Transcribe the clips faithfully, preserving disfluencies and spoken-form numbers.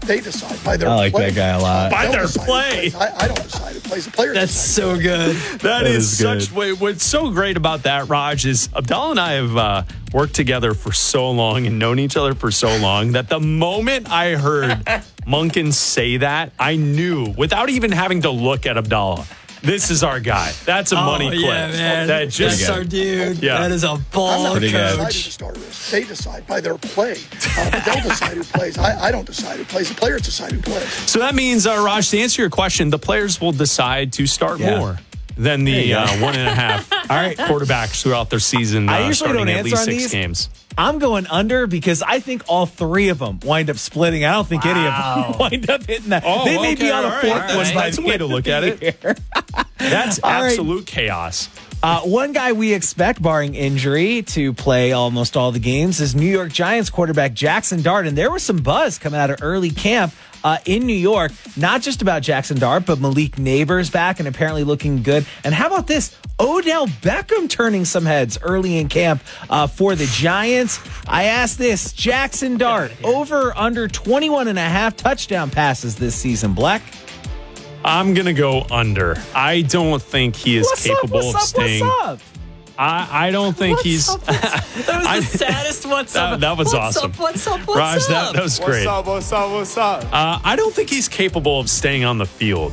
They decide by their I like play. that guy a lot. By their decide who play. plays. I, I don't decide who plays. The player That's decides. so good. that, That is, is good. such. wait, What's so great about that, Raj, is Abdallah and I have uh, worked together for so long and known each other for so long that the moment I heard Monken say that, I knew without even having to look at Abdallah. This is our guy. That's a money oh, clip. yeah, man. That just That's our dude. Yeah. That is a I'm ball not Pretty good. deciding who the coach. starter is. They decide by their play. Uh, but they'll decide who plays. I, I don't decide who plays. The players decide who plays. So that means, uh, Raj, to answer your question, the players will decide to start Yeah. more than the uh, one and a half All right. quarterbacks throughout their season. Uh, I usually starting don't at answer least on six these. games. I'm going under because I think all three of them wind up splitting. I don't think any of Wow. them wind up hitting that. Oh, they may okay, be on a all right, fourth all one right. by That's the a way end to of look the at it. year. That's All right. absolute chaos. Uh, one guy we expect, barring injury, to play almost all the games is New York Giants quarterback Jackson Dart. And there was some buzz coming out of early camp uh, in New York, not just about Jackson Dart, but Malik Neighbors back and apparently looking good. And how about this? Odell Beckham turning some heads early in camp uh, for the Giants. I asked this, Jackson Dart, over or under twenty-one and a half touchdown passes this season, Black? I'm going to go under. I don't think he is What's up, capable what's of up, staying. what's up? I, I don't think What's he's. up? That was I- the saddest what's that, up. that was what's awesome. Up, what's up? What's Raj, up? that, that was great. What's up, what's up, what's up? Uh, I don't think he's capable of staying on the field.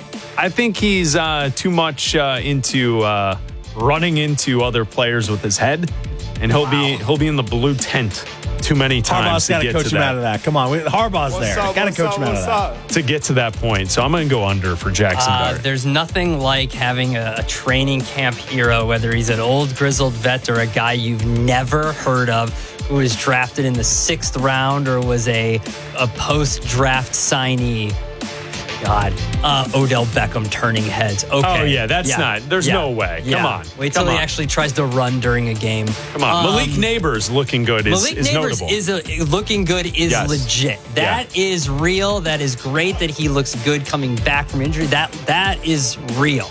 I think he's uh, too much uh, into uh, running into other players with his head, and he'll be he'll be in the blue tent too many times Harbaugh's to got to get coach to him that, out of that. Come on, we, Harbaugh's What's there. up, Got to what's coach up, him out of what's that. up? to get to that point. So I'm going to go under for Jackson Uh, Dart. there's nothing like having a, a training camp hero, whether he's an old grizzled vet or a guy you've never heard of, who was drafted in the sixth round or was a a post draft signee. God, uh, Odell Beckham turning heads. Okay. Oh, yeah, that's not- there's no way. Come Yeah. on. Wait till Come he on. actually tries to run during a game. Come on, Um, Malik Neighbors looking good is, Malik is Neighbors notable. is a, looking good is Yes. legit. That Yeah. is real. That is great that he looks good coming back from injury. That that is real.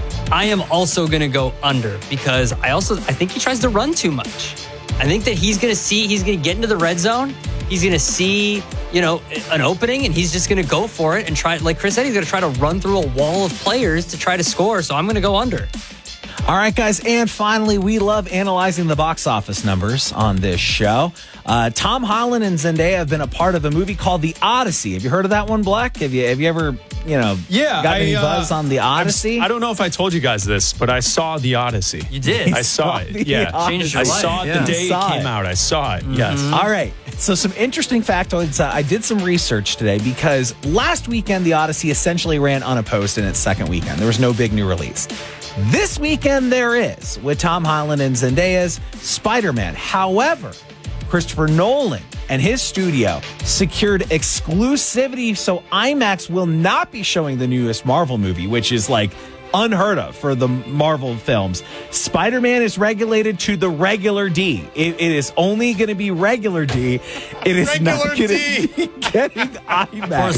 I am also going to go under because I also I think he tries to run too much. I think that he's going to see he's going to get into the red zone. He's going to see, you know, an opening and he's just going to go for it and try, like Chris said, he's going to try to run through a wall of players to try to score. So I'm going to go under. All right, guys. And finally, we love analyzing the box office numbers on this show. Uh, Tom Holland and Zendaya have been a part of a movie called The Odyssey. Have you heard of that one, Black? Have you have you ever, you know, Yeah, got any I, uh, buzz on The Odyssey? I don't know if I told you guys this, but I saw The Odyssey. You did. I saw saw it. The Yeah. Odyssey. Changed your I life. saw it Yeah. the day it Saw came it. out. I saw it. Yes. All right. So some interesting factoids. Uh, I did some research today because last weekend, The Odyssey essentially ran unopposed in its second weekend. There was no big new release. This weekend, there is, with Tom Holland and Zendaya's Spider-Man. However, Christopher Nolan and his studio secured exclusivity, so IMAX will not be showing the newest Marvel movie, which is like unheard of for the Marvel films. Spider-Man is regulated to the regular D. It, it is only going to be regular D. It is not Regular going D. to be getting Poor IMAX.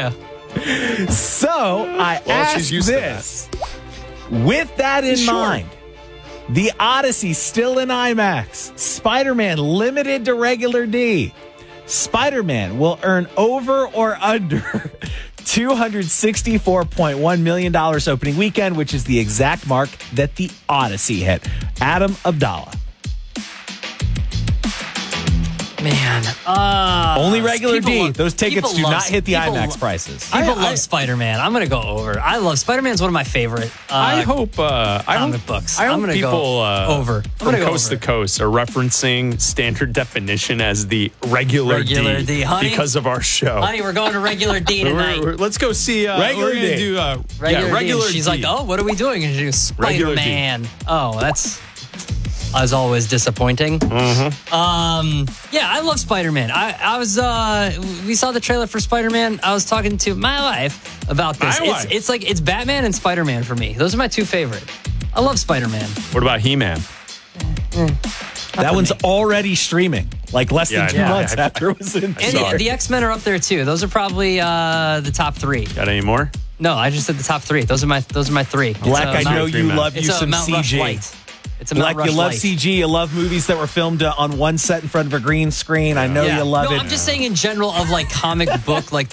Zendaya. So I Well, she's asked used to this. With that in Sure. mind, The Odyssey still in IMAX. Spider-Man limited to regular D. Spider-Man will earn over or under two hundred sixty-four point one million dollars opening weekend, which is the exact mark that The Odyssey hit. Adam Abdallah. Man. Uh, Only regular people D. love- Those tickets people do love- not hit the people IMAX lo- prices. People I- love I- Spider-Man. I'm going to go over. I love Spider-Man's one of my favorite uh, I hope. Uh, I comic hope, books. I hope I'm gonna people go uh, over. I'm from gonna go coast over. to coast are referencing standard definition as the regular, Regular D, honey. because of our show. Honey, we're going to regular D We're- tonight. we're- let's go see. Uh, Regular we're gonna D. do uh, regular yeah, regular D. She's D. like, oh, what are we doing? And she goes, Regular D. Spider-Man. Oh, that's as always disappointing. Mm-hmm. Um, yeah, I love Spider-Man. I, I was uh, we saw the trailer for Spider-Man. I was talking to my wife about this. My it's wife. it's like it's Batman and Spider-Man for me. Those are my two favorite. I love Spider-Man. What about He-Man? That one's already streaming, like less Yeah, than two I know. months I- I- after it was in. And Sorry. the, the X-Men are up there too. Those are probably uh, the top three. Got any more? No, I just said the top three. Those are my those are my three. It's Black, a I Mount- know you Man. love you It's a some Mount Rush C G. light. It's a Black, Mount Rush you love light. C G. You love movies that were filmed uh, on one set in front of a green screen. I know Yeah. you love no, it. I'm just saying in general of like comic book, like